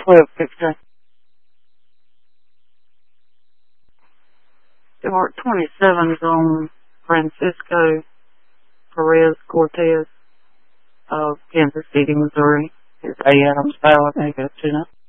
12:15. Mark 27 is on Francisco Perez Cortez of Kansas City, Missouri. It's A. Adams Valley they go to now.